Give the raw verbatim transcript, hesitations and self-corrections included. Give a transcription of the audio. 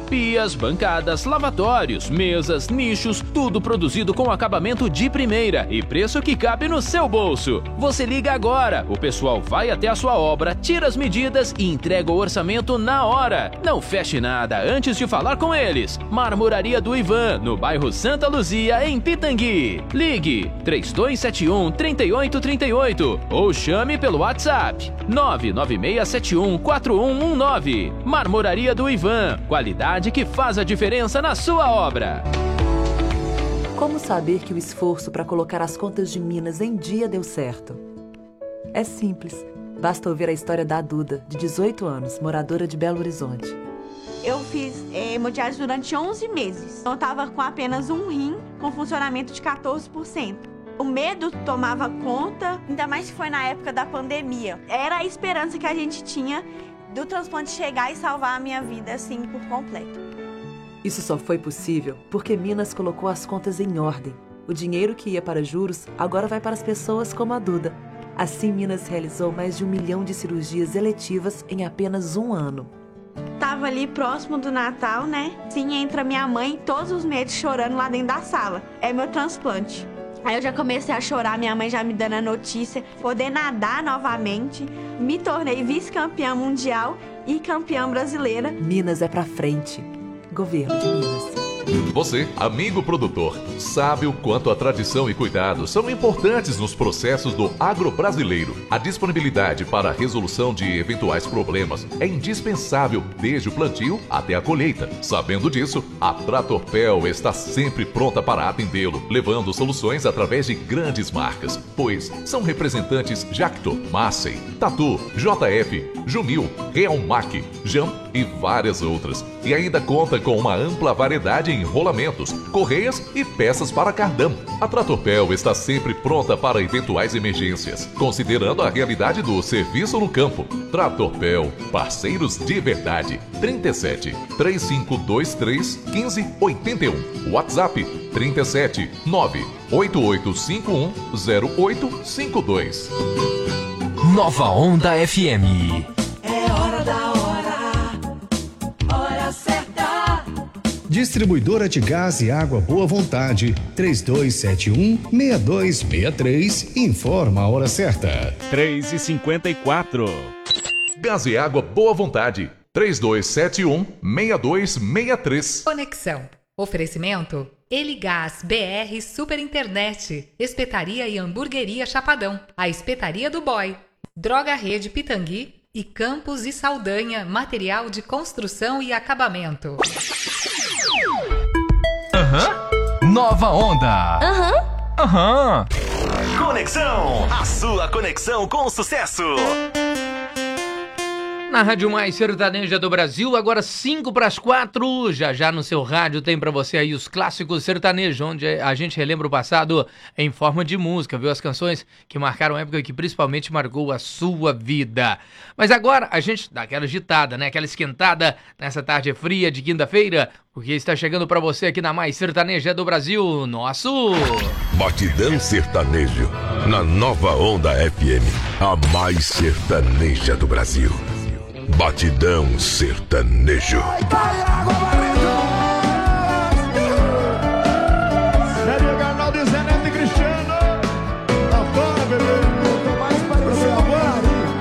Pias, bancadas, lavatórios, mesas, nichos, tudo produzido com acabamento de primeira e preço que cabe no seu bolso. Você liga agora, o pessoal vai até a sua obra, tira as medidas e entrega o orçamento na hora. Não feche nada antes de falar com eles. Marmoraria do Ivan, no bairro Santa Luzia, em Pitangui. Ligue três dois sete um, três oito três oito ou chame pelo WhatsApp nove nove seis sete um, quatro um um nove. Marmoraria do Ivan, qualidade que faz a diferença na sua obra. Como saber que o esforço para colocar as contas de Minas em dia deu certo? É simples. Basta ouvir a história da Duda, de dezoito anos, moradora de Belo Horizonte. Eu fiz é, hemodiálise durante onze meses. Eu estava com apenas um rim, com funcionamento de quatorze por cento. O medo tomava conta, ainda mais que foi na época da pandemia. Era a esperança que a gente tinha do transplante chegar e salvar a minha vida, assim, por completo. Isso só foi possível porque Minas colocou as contas em ordem. O dinheiro que ia para juros agora vai para as pessoas como a Duda. Assim, Minas realizou mais de um milhão de cirurgias eletivas em apenas um ano. Tava ali próximo do Natal, né? Sim, entra minha mãe todos os meses chorando lá dentro da sala. É meu transplante. Aí eu já comecei a chorar, minha mãe já me dando a notícia, poder nadar novamente. Me tornei vice-campeã mundial e campeã brasileira. Minas é pra frente. Governo de Minas. Você, amigo produtor, sabe o quanto a tradição e cuidado são importantes nos processos do agro brasileiro. A disponibilidade para a resolução de eventuais problemas é indispensável desde o plantio até a colheita. Sabendo disso, a Tratorpel está sempre pronta para atendê-lo, levando soluções através de grandes marcas, pois são representantes Jacto, Massey, Tatu, J F, Jumil, Realmac, Jam e várias outras. E ainda conta com uma ampla variedade em rolamentos, correias e peças para cardão. A Tratorpel está sempre pronta para eventuais emergências, considerando a realidade do serviço no campo. Tratorpel, parceiros de verdade. trinta e sete, três cinco dois três, um cinco oito um. WhatsApp trinta e sete, nove oito oito cinco um, zero oito cinco dois. Nova Onda F M. É hora da hora, hora certa. Distribuidora de Gás e Água Boa Vontade, três dois sete um, seis dois seis três, informa a hora certa. três e cinquenta e quatro. Gás e Água Boa Vontade, três dois sete um, seis dois seis três. Conexão. Oferecimento Eligás B R Super Internet, Espetaria e Hamburgueria Chapadão, a Espetaria do Boy, Droga Rede Pitangui e Campos e Saldanha, material de construção e acabamento. Aham. Uhum. Nova Onda. Aham. Uhum. Aham. Uhum. Conexão, a sua conexão com o sucesso. Na Rádio Mais Sertaneja do Brasil, agora cinco para as quatro. Já já no seu rádio tem para você aí os clássicos sertanejos, onde a gente relembra o passado em forma de música, viu? As canções que marcaram a época e que principalmente marcou a sua vida. Mas agora a gente dá aquela agitada, né? Aquela esquentada nessa tarde fria de quinta-feira, porque está chegando para você aqui na Mais Sertaneja do Brasil, nosso... Batidão Sertanejo, na Nova Onda F M, a mais sertaneja do Brasil. Batidão Sertanejo. Vai, água, vai.